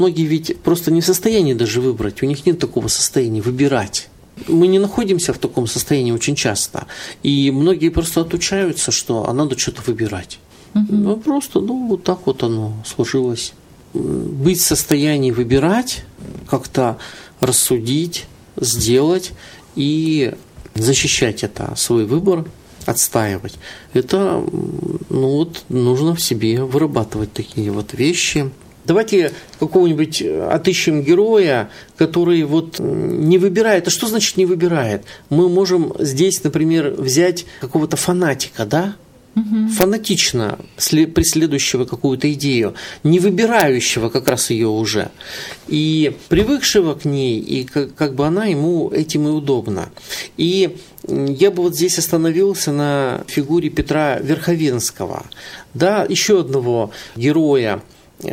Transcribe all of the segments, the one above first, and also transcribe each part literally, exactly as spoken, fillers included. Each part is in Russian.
Многие ведь просто не в состоянии даже выбрать, у них нет такого состояния выбирать. Мы не находимся в таком состоянии очень часто. И многие просто отучаются, что а надо что-то выбирать. Угу. Ну, просто, ну, вот так вот оно сложилось. Быть в состоянии выбирать, как-то рассудить, сделать и защищать это, свой выбор, отстаивать. Это, ну вот, нужно в себе вырабатывать такие вот вещи. Давайте какого-нибудь отыщем героя, который вот не выбирает. А что значит не выбирает? Мы можем здесь, например, взять какого-то фанатика, да? Угу. Фанатично преследующего какую-то идею, не выбирающего как раз ее уже, и привыкшего к ней, и как, как бы она ему этим и удобна. И я бы вот здесь остановился на фигуре Петра Верховенского, да, еще одного героя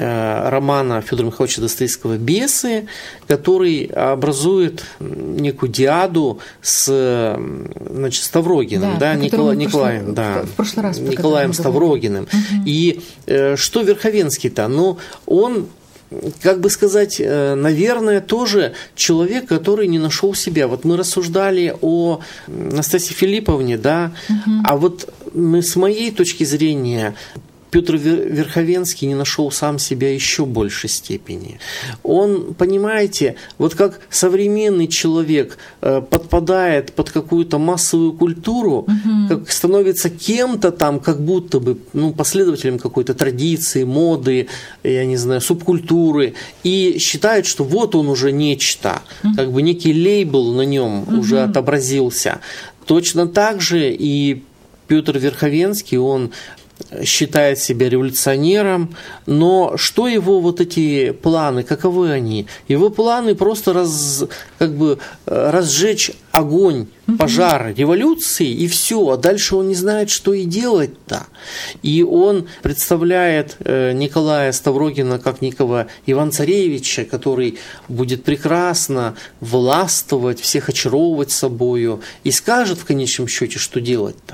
романа Федора Михайловича Достоевского «Бесы», который образует некую диаду с, значит, Ставрогиным, да, да, Никола, Николаем, да, в прошлый раз, Николаем Ставрогиным. Угу. И э, что Верховенский-то? Ну, он, как бы сказать, наверное, тоже человек, который не нашел себя. Вот мы рассуждали о Настасье Филипповне, да, угу. А вот мы, с моей точки зрения, Петр Верховенский не нашел сам себя еще в большей степени. Он, понимаете, вот как современный человек подпадает под какую-то массовую культуру, угу. как становится кем-то там, как будто бы, ну, последователем какой-то традиции, моды, я не знаю, субкультуры, и считает, что вот он уже нечто, угу. как бы некий лейбл на нем угу. уже отобразился. Точно так же и Петр Верховенский, он считает себя революционером, но что его вот эти планы, каковы они? Его планы просто раз, как бы разжечь огонь, пожар революции, и все, а дальше он не знает, что и делать-то. И он представляет Николая Ставрогина как некого Иван-Царевича, который будет прекрасно властвовать, всех очаровывать собою, и скажет в конечном счете, что делать-то.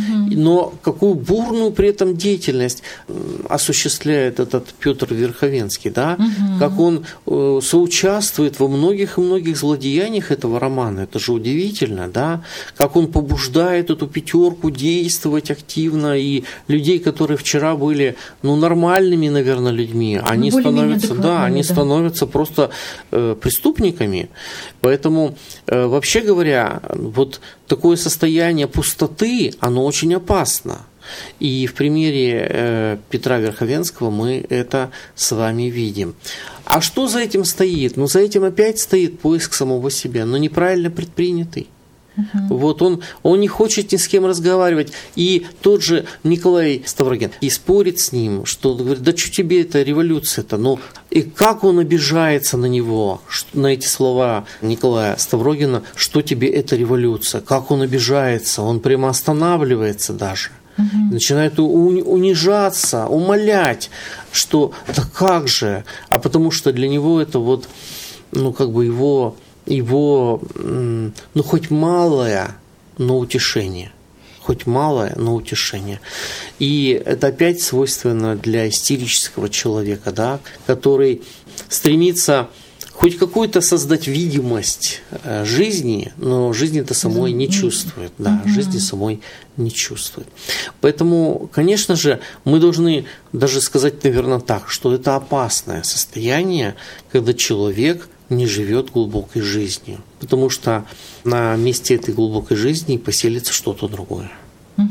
Но какую бурную при этом деятельность осуществляет этот Петр Верховенский, да? Угу. Как он э, соучаствует во многих и многих злодеяниях этого романа, это же удивительно, да? Как он побуждает эту пятерку действовать активно, и людей, которые вчера были, ну, нормальными, наверное, людьми, они ну, становятся, да, они да. становятся просто э, преступниками. Поэтому, э, вообще говоря, вот такое состояние пустоты, оно очень опасно. И в примере э, Петра Верховенского мы это с вами видим. А что за этим стоит? Ну, за этим опять стоит поиск самого себя, но неправильно предпринятый. Uh-huh. Вот он, он не хочет ни с кем разговаривать. И тот же Николай Ставрогин и спорит с ним, что говорит, да что тебе это революция-то? Ну, и как он обижается на него, на эти слова Николая Ставрогина, что тебе это революция? Как он обижается? Он прямо останавливается даже. Uh-huh. Начинает унижаться, умолять, что да как же? А потому что для него это вот, ну, как бы его... его, ну, хоть малое, но утешение. Хоть малое, но утешение. И это опять свойственно для истерического человека, да, который стремится хоть какую-то создать видимость жизни, но жизни-то самой не чувствует. Да, жизни самой не чувствует. Поэтому, конечно же, мы должны даже сказать, наверное, так, что это опасное состояние, когда человек не живет глубокой жизнью, потому что на месте этой глубокой жизни поселится что-то другое. Угу.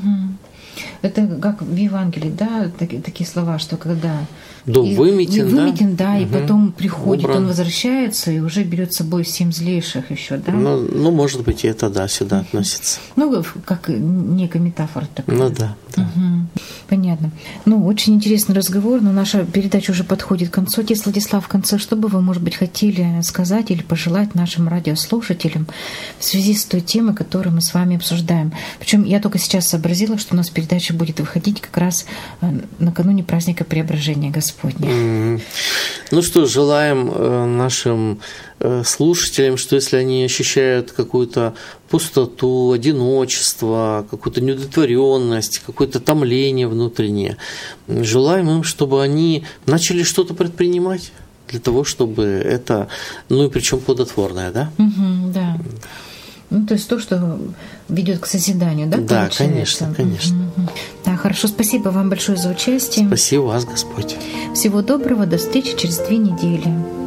Это как в Евангелии, да, такие, такие слова, что когда дом и, выметен, и выметен, да, да угу. и потом приходит, Убран. Он возвращается и уже берет с собой семь злейших еще, да? Ну, ну может быть, и это, да, сюда угу. относится. Ну, как некая метафора такая. Ну, да, да. Угу. Понятно. Ну, очень интересный разговор, но наша передача уже подходит к концу. Отец Владислав, в конце, что бы вы, может быть, хотели сказать или пожелать нашим радиослушателям в связи с той темой, которую мы с вами обсуждаем? Причем я только сейчас сообразила, что у нас передача будет выходить как раз накануне праздника Преображения Господня. Mm-hmm. Ну что, желаем нашим слушателям, что если они ощущают какую-то пустоту, одиночество, какую-то неудовлетворенность, какое-то томление внутреннее, желаем им, чтобы они начали что-то предпринимать для того, чтобы это, ну и причем плодотворное, да? Угу, да. Ну, то есть то, что ведет к созиданию, да? Да, конечно, конечно. Угу. Да, хорошо, спасибо вам большое за участие. Спасибо вас, Господь. Всего доброго, до встречи через две недели.